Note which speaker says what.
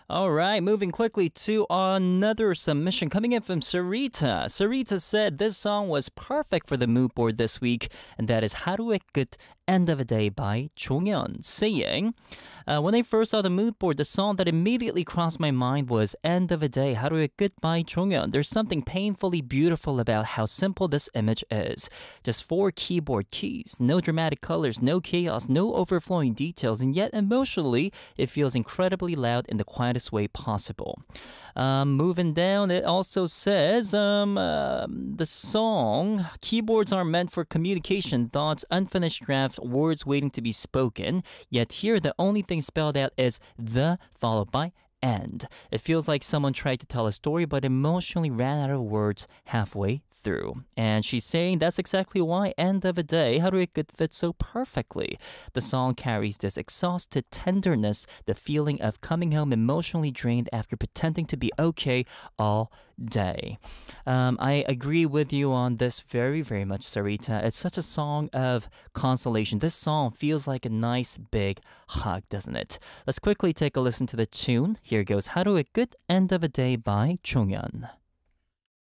Speaker 1: All right, moving quickly to another submission coming in from Sarita. Sarita said this song was perfect for the mood board this week, and that is 하루의 끝, End of a Day by 종현, saying, when I first saw the mood board, the song that immediately crossed my mind was End of a Day, 하루의 끝 by 종현. There's something painfully beautiful about how simple this image is. Just four keyboard keys, no dramatic colors, no chaos, no overflowing details, and yet emotionally, it feels incredibly loud in the quietest way possible. Moving down, it also says the song, keyboards are meant for communication, thoughts, unfinished drafts, words waiting to be spoken. Yet here, the only thing spelled out is the followed by end. It feels like someone tried to tell a story but emotionally ran out of words halfway through. And she's saying that's exactly why End of a Day, 하루의 끝, fits so perfectly. The song carries this exhausted tenderness, the feeling of coming home emotionally drained after pretending to be okay all day. I agree with you on this very, very much, Sarita. It's such a song of consolation. This song feels like a nice big hug, doesn't it? Let's quickly take a listen to the tune. Here goes 하루의 끝, End of a Day by 종현.